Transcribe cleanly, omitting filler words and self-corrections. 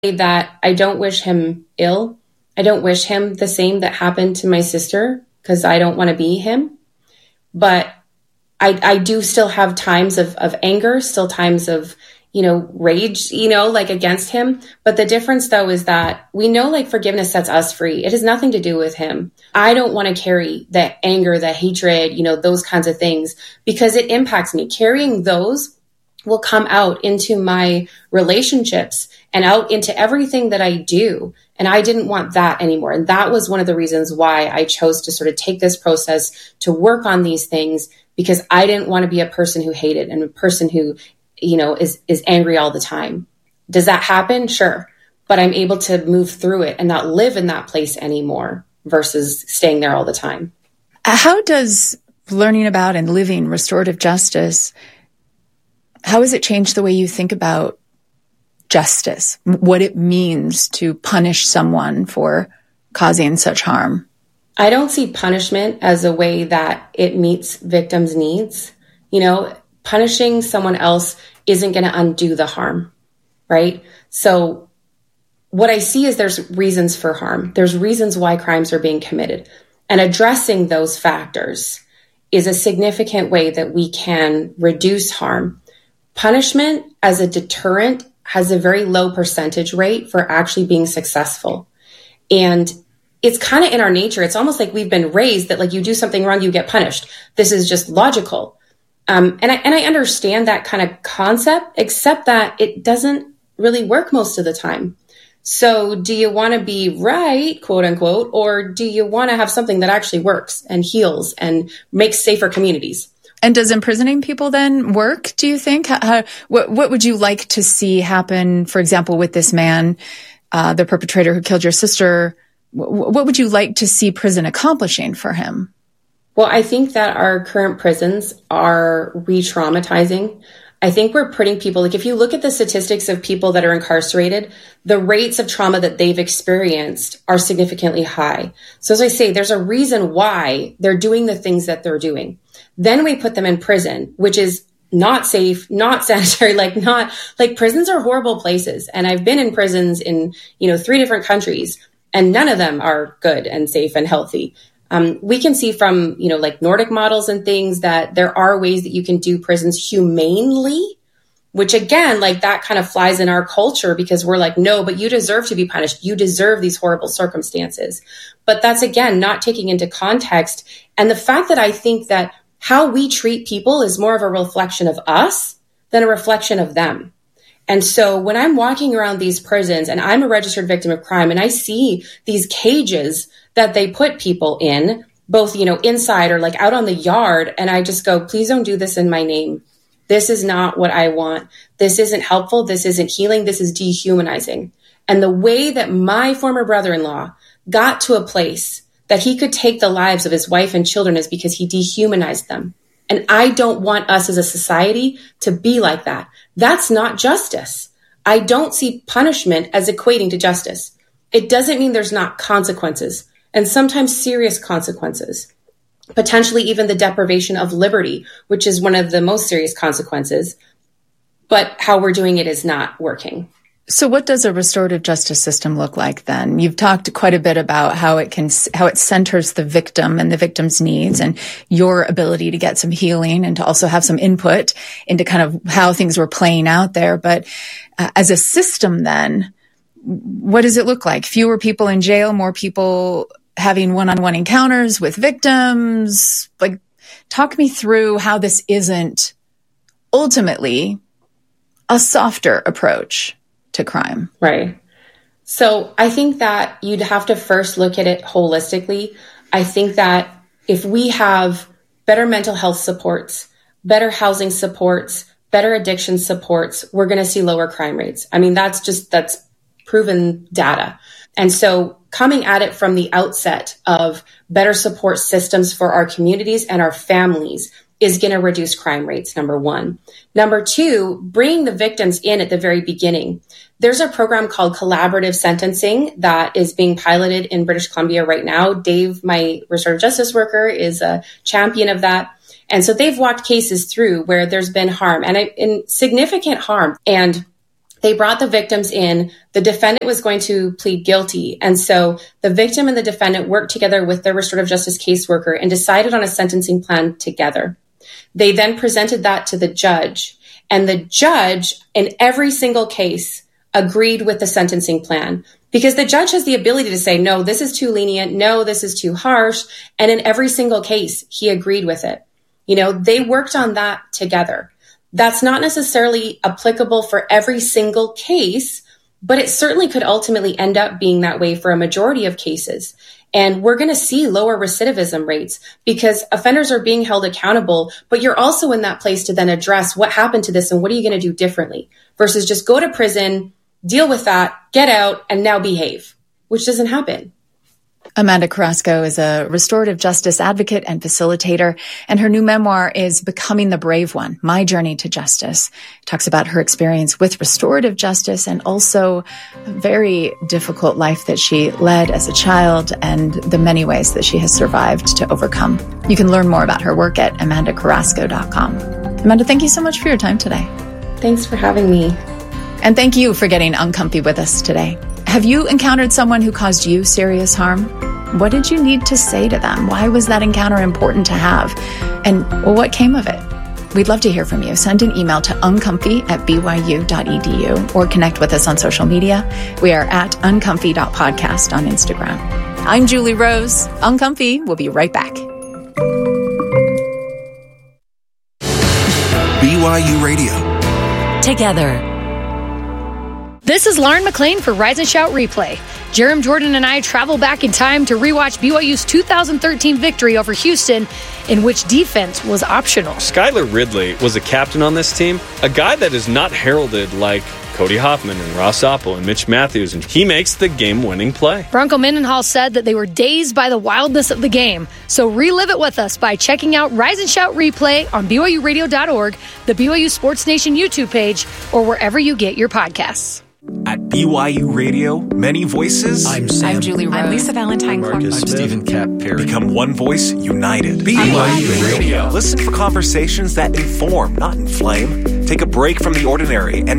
that I don't wish him ill. I don't wish him the same that happened to my sister because I don't want to be him. But I do still have times of anger, still times of, rage, like against him. But the difference though is that we know like forgiveness sets us free. It has nothing to do with him. I don't want to carry the anger, the hatred, those kinds of things because it impacts me. Carrying those will come out into my relationships and out into everything that I do. And I didn't want that anymore. And that was one of the reasons why I chose to sort of take this process to work on these things, because I didn't want to be a person who hated and a person who, is angry all the time. Does that happen? Sure. But I'm able to move through it and not live in that place anymore versus staying there all the time. How does learning about and living restorative justice, how has it changed the way you think about justice, what it means to punish someone for causing such harm? I don't see punishment as a way that it meets victims' needs. Punishing someone else isn't going to undo the harm, right? So what I see is there's reasons for harm. There's reasons why crimes are being committed. And addressing those factors is a significant way that we can reduce harm. Punishment as a deterrent has a very low percentage rate for actually being successful. And it's kind of in our nature. It's almost like we've been raised that like you do something wrong, you get punished. This is just logical. And I understand that kind of concept, except that it doesn't really work most of the time. So do you want to be right, quote unquote, or do you want to have something that actually works and heals and makes safer communities? And does imprisoning people then work, do you think? What would you like to see happen, for example, with this man, the perpetrator who killed your sister? What would you like to see prison accomplishing for him? Well, I think that our current prisons are re-traumatizing. I think we're putting people, like if you look at the statistics of people that are incarcerated, the rates of trauma that they've experienced are significantly high. So as I say, there's a reason why they're doing the things that they're doing. Then we put them in prison, which is not safe, not sanitary, prisons are horrible places. And I've been in prisons in, 3 different countries, and none of them are good and safe and healthy. We can see from, Nordic models and things that there are ways that you can do prisons humanely, which again, that kind of flies in our culture because we're like, no, but you deserve to be punished. You deserve these horrible circumstances. But that's again, not taking into context. And the fact that I think that how we treat people is more of a reflection of us than a reflection of them. And so when I'm walking around these prisons and I'm a registered victim of crime and I see these cages that they put people in, both, inside or out on the yard, and I just go, please don't do this in my name. This is not what I want. This isn't helpful. This isn't healing. This is dehumanizing. And the way that my former brother-in-law got to a place that he could take the lives of his wife and children is because he dehumanized them. And I don't want us as a society to be like that. That's not justice. I don't see punishment as equating to justice. It doesn't mean there's not consequences, and sometimes serious consequences, potentially even the deprivation of liberty, which is one of the most serious consequences. But how we're doing it is not working. So what does a restorative justice system look like then? You've talked quite a bit about how it centers the victim and the victim's needs and your ability to get some healing and to also have some input into kind of how things were playing out there. But as a system then, what does it look like? Fewer people in jail, more people having one-on-one encounters with victims? Talk me through how this isn't ultimately a softer approach to crime. Right. So I think that you'd have to first look at it holistically. I think that if we have better mental health supports, better housing supports, better addiction supports, we're going to see lower crime rates. I mean, that's proven data. And so coming at it from the outset of better support systems for our communities and our families is going to reduce crime rates, number one. Number two, bringing the victims in at the very beginning. There's a program called collaborative sentencing that is being piloted in British Columbia right now. Dave, my restorative justice worker, is a champion of that. And so they've walked cases through where there's been harm and significant harm. And They brought the victims in. The defendant was going to plead guilty. And so the victim and the defendant worked together with their restorative justice caseworker and decided on a sentencing plan together. They then presented that to the judge. And the judge, in every single case, agreed with the sentencing plan. Because the judge has the ability to say, no, this is too lenient. No, this is too harsh. And in every single case, he agreed with it. They worked on that together. That's not necessarily applicable for every single case, but it certainly could ultimately end up being that way for a majority of cases. And we're going to see lower recidivism rates because offenders are being held accountable, but you're also in that place to then address what happened to this and what are you going to do differently versus just go to prison, deal with that, get out, and now behave, which doesn't happen. Amanda Carrasco is a restorative justice advocate and facilitator, and her new memoir is Becoming the Brave One, My Journey to Justice. It talks about her experience with restorative justice and also a very difficult life that she led as a child and the many ways that she has survived to overcome. You can learn more about her work at amandacarrasco.com. Amanda, thank you so much for your time today. Thanks for having me. And thank you for getting uncomfy with us today. Have you encountered someone who caused you serious harm? What did you need to say to them? Why was that encounter important to have? And what came of it? We'd love to hear from you. Send an email to uncomfy@byu.edu or connect with us on social media. We are at uncomfy.podcast on Instagram. I'm Julie Rose. Uncomfy. We'll be right back. BYU Radio. Together. This is Lauren McLean for Rise and Shout Replay. Jerem Jordan and I travel back in time to rewatch BYU's 2013 victory over Houston, in which defense was optional. Skylar Ridley was a captain on this team, a guy that is not heralded like Cody Hoffman and Ross Opel and Mitch Matthews, and he makes the game-winning play. Bronco Mendenhall said that they were dazed by the wildness of the game. So relive it with us by checking out Rise and Shout Replay on BYURadio.org, the BYU Sports Nation YouTube page, or wherever you get your podcasts. At BYU Radio, many voices. I'm Julie Rose. I'm Lisa Valentine Clark. I'm Stephen Cap Perry. Become one voice united. BYU Radio. Listen for conversations that inform, not inflame. Take a break from the ordinary and